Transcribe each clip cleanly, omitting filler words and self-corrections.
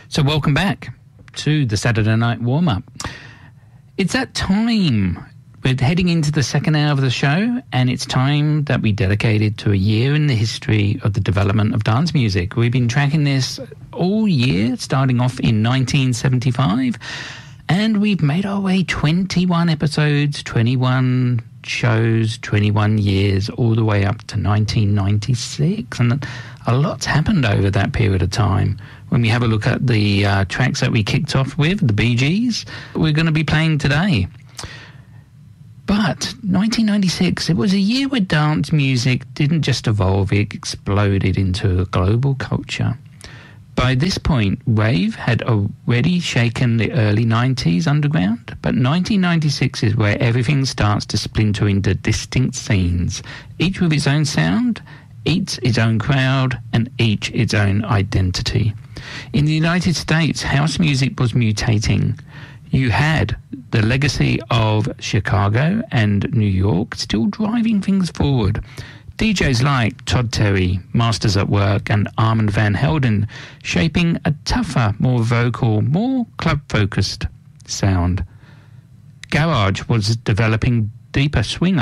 So welcome back to the Saturday Night Warm-Up. It's that time. We're heading into the second hour of the show, and it's time that we dedicated to a year in the history of the development of dance music. We've been tracking this all year, starting off in 1975, and we've made our way 21 episodes, 21 shows, 21 years, all the way up to 1996. And a lot's happened over that period of time. When we have a look at the tracks that we kicked off with, the Bee Gees, we're going to be playing today. But 1996, it was a year where dance music didn't just evolve, it exploded into a global culture. By this point, rave had already shaken the early 90s underground, but 1996 is where everything starts to splinter into distinct scenes, each with its own sound, each its own crowd, and each its own identity. In the United States, house music was mutating. You had the legacy of Chicago and New York still driving things forward. DJs like Todd Terry, Masters at Work, and Armand Van Helden shaping a tougher, more vocal, more club-focused sound. Garage was developing deeper swing,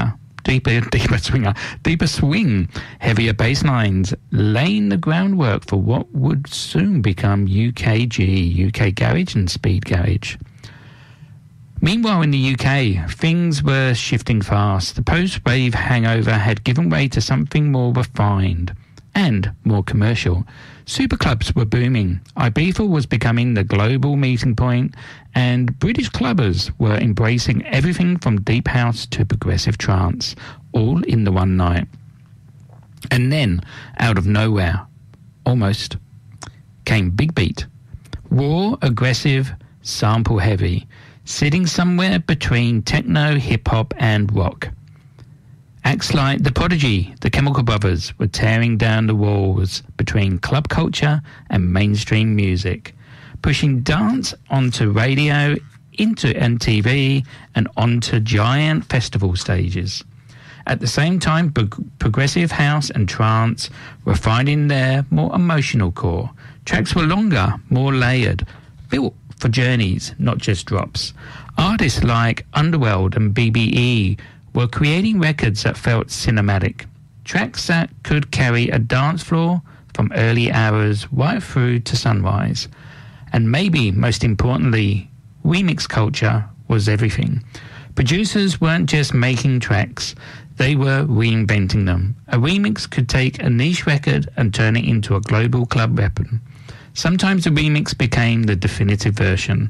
heavier bass lines, laying the groundwork for what would soon become UKG, UK Garage and Speed Garage. Meanwhile, in the UK, things were shifting fast. The post-wave hangover had given way to something more refined and more commercial. Superclubs were booming. Ibiza was becoming the global meeting point, and British clubbers were embracing everything from deep house to progressive trance, all in the one night. And then, out of nowhere, almost, came Big Beat. Raw, aggressive, sample-heavy, sitting somewhere between techno, hip-hop, and rock. Acts like The Prodigy, The Chemical Brothers were tearing down the walls between club culture and mainstream music, pushing dance onto radio, into MTV, and onto giant festival stages. At the same time, progressive house and trance were finding their more emotional core. Tracks were longer, more layered, built for journeys, not just drops. Artists like Underworld and BBE were creating records that felt cinematic. Tracks that could carry a dance floor from early hours right through to sunrise. And maybe, most importantly, remix culture was everything. Producers weren't just making tracks, they were reinventing them. A remix could take a niche record and turn it into a global club weapon. Sometimes the remix became the definitive version.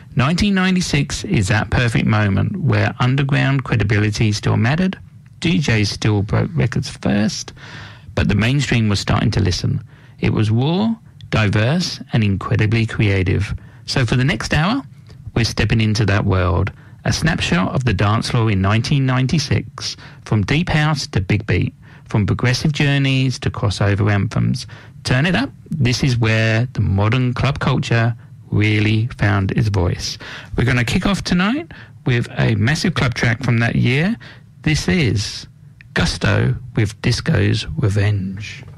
1996 is that perfect moment where underground credibility still mattered, DJs still broke records first, but the mainstream was starting to listen. It was raw, diverse, and incredibly creative. So for the next hour, we're stepping into that world. A snapshot of the dance floor in 1996, from deep house to big beat, from progressive journeys to crossover anthems. Turn it up. This is where the modern club culture really found its voice. We're going to kick off tonight with a massive club track from that year. This is Gusto with Disco's Revenge.